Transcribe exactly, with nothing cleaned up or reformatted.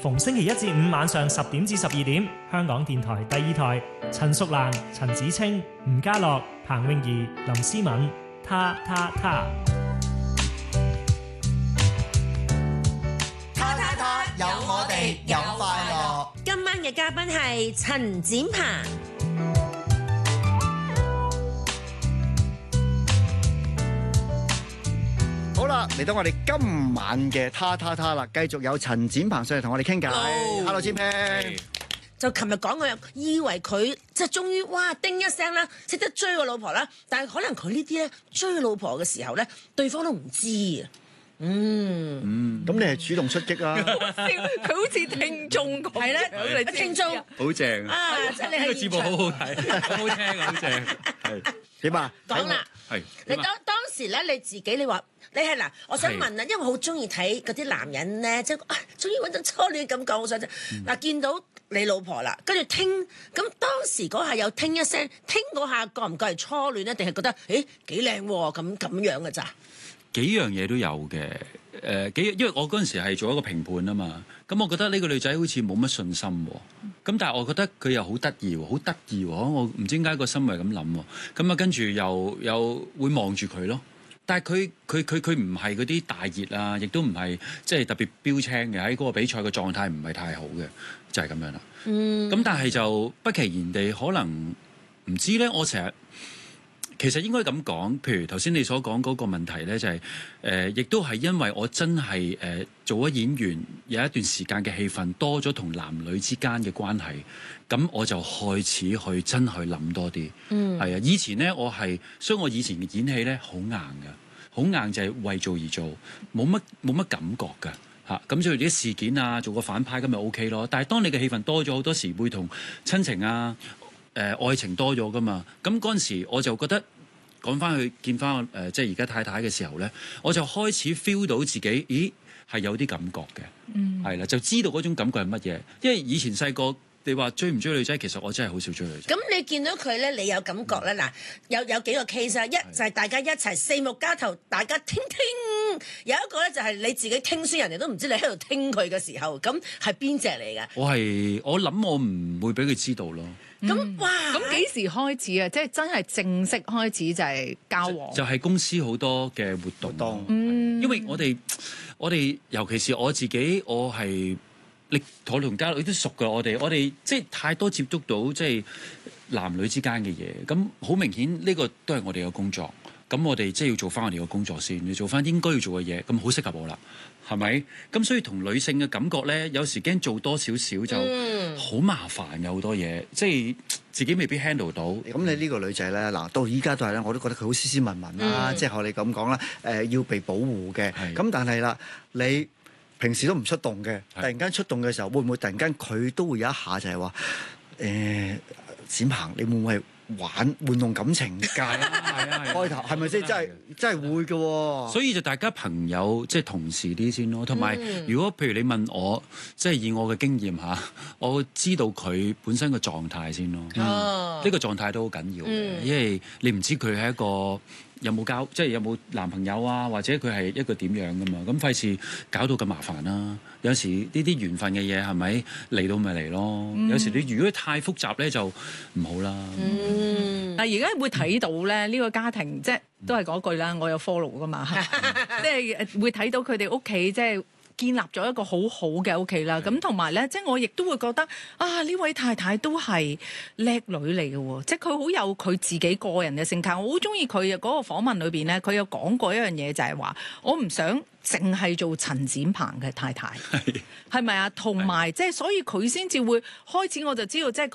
逢星期一至五晚上十點至十二點，香港電台第二台，陳淑蘭、陳子清、吳家樂、彭詠儀、林思敏，他他他。 他他他，有我哋有快樂。 今晚嘅嘉賓係陳展鵬。 好啦，嚟到我哋今晚嘅他他他啦，繼續有陳展鵬上嚟同我哋傾偈。Hello，展鵬。 就琴日講佢，以為佢即係終於哇叮一聲啦，識得追個老婆啦，但係可能佢呢啲咧追老婆嘅時候咧，對方都唔知啊。嗯， 嗯，咁你係主動出擊啊？ 佢好似聽眾咁， 係咧，聽眾好正啊！即係你呢個係節目好好睇，好好聽啊，好正。係點啊？ 講啦， 係你當當時咧你自己，你話你係嗱，我想問啊，因為我好中意睇嗰啲男人咧，即係啊，終於揾到初戀感覺，我想啫。嗱，見到你老婆啦，跟住聽，咁當時嗰下有聽一聲，聽嗰下覺唔覺係初戀咧？定係覺得誒幾靚喎？咁咁樣嘅咋？ 幾樣嘢都有嘅，誒、呃、幾，因為我嗰陣時係做一個評判啊嘛，咁我覺得呢個女仔好似冇乜信心喎，咁但係我覺得佢又好得意喎，好得意喎，我唔知點解個心係咁諗喎，咁啊跟住又又會望住佢咯，但係佢佢佢佢唔係嗰啲大熱啊，亦都唔係即係特別標青嘅，喺嗰個比賽嘅狀態唔係太好嘅，就係、是、咁樣啦。嗯，咁但係就不其然地可能唔知咧，我成日。其實應該咁講，譬如頭先你所講嗰個問題咧，就係、是、誒、呃，亦都係因為我真係誒、呃、做咗演員有一段時間嘅戲份多咗同男女之間嘅關係，咁我就開始去真去諗多啲。嗯，係啊，以前咧我係，所以我以前嘅演戲咧好硬㗎，好硬就係為做而做，冇乜冇乜感覺㗎嚇。咁所以啲事件啊，做個反派咁咪 O K 咯。但係當你嘅戲份多咗，好多時會同親情啊。誒、呃、愛情多咗噶嘛，咁嗰陣時我就覺得講翻去見翻誒、呃、即係而家太太嘅時候咧，我就開始 feel 到自己，咦係有啲感覺嘅，係啦、嗯，就知道嗰種感覺係乜嘢。因為以前細個你話追唔追女仔，其實我真係好少追女仔。 咁你見到佢咧，你有感覺咧？嗱、嗯，有有幾個 case 啊，一就係大家一齊四目交投，大家聽聽；有一個咧就係你自己聽書，人哋都唔知你喺度聽佢嘅時候，咁係邊隻嚟㗎？ 我係我諗我唔會俾佢知道咯。 咁、嗯、哇！ 咁幾時開始啊？即係真係正式開始就係交往， 就係、是、公司好多嘅活動。活動嗯， 因為我哋我哋尤其是我自己，我係你我同家女都熟㗎。我哋我哋即係太多接觸到即係男女之間嘅嘢，咁好明顯呢個都係我哋嘅工作。咁我哋即係要做翻我哋嘅工作先，要做翻應該要做嘅嘢，咁好適合我啦，係咪？咁所以同女性嘅感覺咧，有時驚做多少少就好麻煩，有好多嘢，即係自己未必 handle 到。咁你呢個女仔咧，嗱到依家都係咧，我都覺得佢好斯斯文文啦，嗯、即係學你咁講啦，誒、呃、要被保護嘅。咁是但係啦，你平時都唔出動嘅，突然間出動嘅時候，會唔會突然間佢都會有一下就係話誒展鵬，你會唔會玩玩弄感情界？係啊，開頭係咪先？真係真係會嘅喎。 所以就大家朋友即係同事啲先咯。同埋，如果譬如你問我，即係以我嘅經驗嚇，我知道佢本身嘅狀態先咯。呢個狀態都好緊要嘅，因為你唔知佢係一個有冇交，即係有冇男朋友啊，或者佢係一個點樣噶嘛？咁費事搞到咁麻煩啦。有時呢啲緣分嘅嘢係咪嚟到咪嚟咯？有時你如果太複雜咧，就唔好啦。 嗯，但係而家會睇到咧，呢個家庭即係都係嗰句啦，我有 follow 噶嘛，即係會睇到佢哋屋企即係建立咗一個好好嘅屋企啦。咁同埋咧，即係我亦都會覺得啊，呢位太太都係叻女嚟嘅喎，即係佢好有佢自己個人嘅性格。我好中意佢嘅嗰個訪問裏邊咧，佢有講過一樣嘢，就係話我唔想淨係做陳展鵬嘅太太，係咪啊？同埋即係所以佢先至會開始，我就知道即係。